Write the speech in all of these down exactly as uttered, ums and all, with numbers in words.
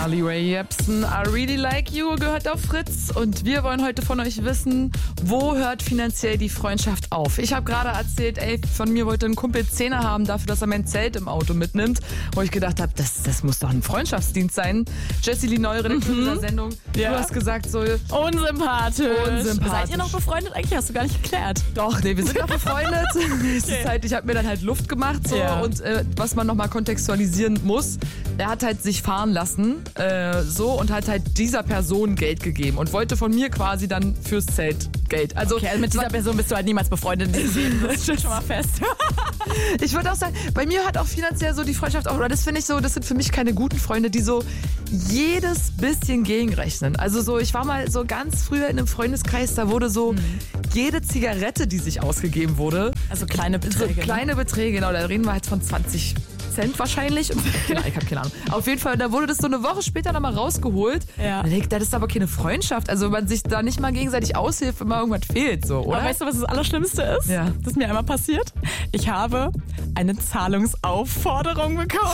Carly Rae Jepsen, I Really Like You, gehört auf Fritz. Und wir wollen heute von euch wissen, wo hört finanziell die Freundschaft auf? Ich habe gerade erzählt, ey, von mir wollte ein Kumpel Zehner haben dafür, dass er mein Zelt im Auto mitnimmt. Wo ich gedacht habe, das, das muss doch ein Freundschaftsdienst sein. Jessie, die neue Redakteurin dieser Sendung, Ja. du hast gesagt so... Unsympathisch. Unsympathisch. Seid ihr noch befreundet? Eigentlich hast du gar nicht geklärt. Doch, nee, wir sind noch befreundet. Es ist halt, ich habe mir dann halt Luft gemacht. So, Ja. Und äh, was man nochmal kontextualisieren muss, er hat halt sich fahren lassen äh, so und hat halt dieser Person Geld gegeben und wollte von mir quasi dann fürs Zelt Geld. Also, Okay, also mit dieser Person bist du halt niemals befreundet. Das steht schon mal fest. ich würde auch sagen, bei mir hat auch finanziell so die Freundschaft auch, oder das finde ich so, das sind für mich keine guten Freunde, die so jedes bisschen gegenrechnen. Also so, ich war mal so ganz früher in einem Freundeskreis, da wurde so jede Zigarette, die sich ausgegeben wurde, Also kleine so Beträge. kleine Beträge, genau, da reden wir halt von zwanzig Cent wahrscheinlich. Und, ja, ich habe keine Ahnung. Auf jeden Fall, da wurde das so eine Woche später nochmal rausgeholt. Ja. Da denk ich, das ist aber keine Freundschaft. Also wenn man sich da nicht mal gegenseitig aushilft, wenn mal irgendwas fehlt, so, oder? Aber weißt du, was das Allerschlimmste ist? Ja. Das ist mir einmal passiert. Ich habe eine Zahlungsaufforderung bekommen.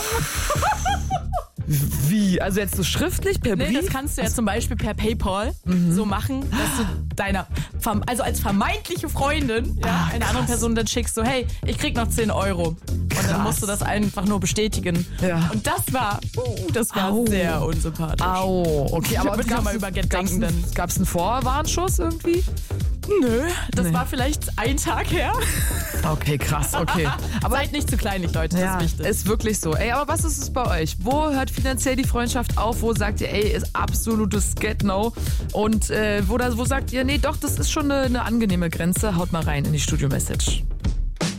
Wie? Also jetzt so schriftlich, per Nee, Brief? das kannst du ja zum Beispiel per PayPal so machen, dass du deiner, verm- also als vermeintliche Freundin, ja, Ah, einer krass. anderen Person dann schickst, so hey, ich krieg noch zehn Euro. Und Krass. dann musst du das einfach nur bestätigen. Ja. Und das war, uh, das war Au. sehr unsympathisch. Au, okay, aber würde ich gab's noch mal ein- über Geld gab's denken, ein- dann. Gab's einen Vorwarnschuss irgendwie? Nö, das Nee. war vielleicht ein Tag her. Okay, krass, okay. Aber seid nicht zu kleinlich, Leute, Ja, das ist wichtig. ist wirklich so. Ey, aber was ist es bei euch? Wo hört finanziell die Freundschaft auf? Wo sagt ihr, ey, ist absolutes Get-No? Und äh, wo, da, wo sagt ihr, nee, doch, das ist schon eine, eine angenehme Grenze? Haut mal rein in die Studio-Message.